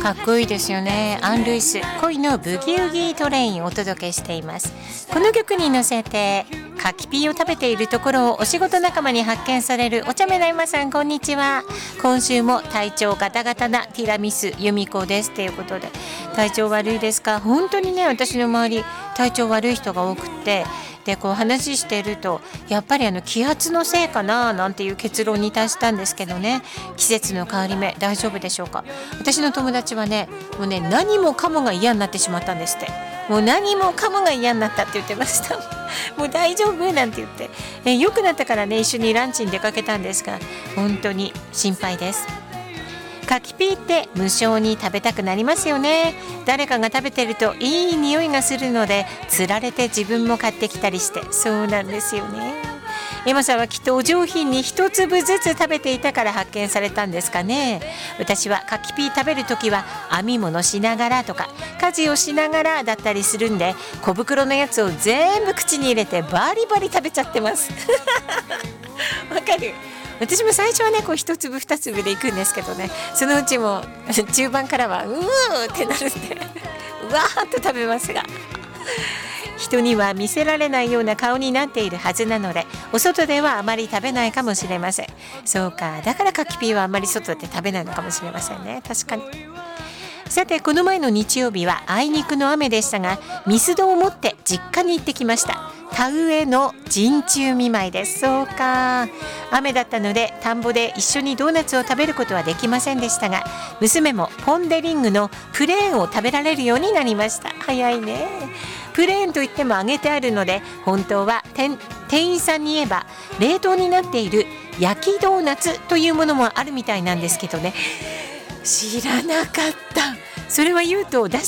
かっこいいですよね。アン・ルイス、恋のブギウギトレインをお届けしています。この曲に乗せて柿ピーを食べているところをお仕事仲間に発見されるお茶目な今さん、こんにちは。今週も体調ガタガタなティラミス由美子ですということで、体調悪いですか？本当にね、私の周り体調悪い人が多くって、でこう話しているとやっぱり気圧のせいかななんていう結論に達したんですけどね。季節の変わり目大丈夫でしょうか？私の友達はね、もうね、何もかもが嫌になってしまったんですって。もう何もかもが嫌になったって言ってましたもう大丈夫なんて言って、良くなったからね、一緒にランチに出かけたんですが、本当に心配です。柿ピーって無性に食べたくなりますよね。誰かが食べてるといい匂いがするので、つられて自分も買ってきたりして。そうなんですよね。山さんはきっとお上品に一粒ずつ食べていたから発見されたんですかね。私は柿ピー食べるときは編み物しながらとか家事をしながらだったりするんで、小袋のやつを全部口に入れてバリバリ食べちゃってますわかる。私も最初はね、こう一粒二粒でいくんですけどね、そのうちも中盤からはうーってなるんでうわーっと食べますが、人には見せられないような顔になっているはずなので、お外ではあまり食べないかもしれません。そうか、だから柿ピーはあまり外で食べないのかもしれませんね。確かに。さて、この前の日曜日はあいにくの雨でしたが、ミスドを持って実家に行ってきました。田植えの陣中見舞いです。そうか、雨だったので田んぼで一緒にドーナツを食べることはできませんでしたが、娘もポン・デ・リングのプレーンを食べられるようになりました。早いね。プレーンといっても揚げてあるので、本当は店員さんに言えば冷凍になっている焼きドーナツというものもあるみたいなんですけどね、知らなかった。それは言うと出し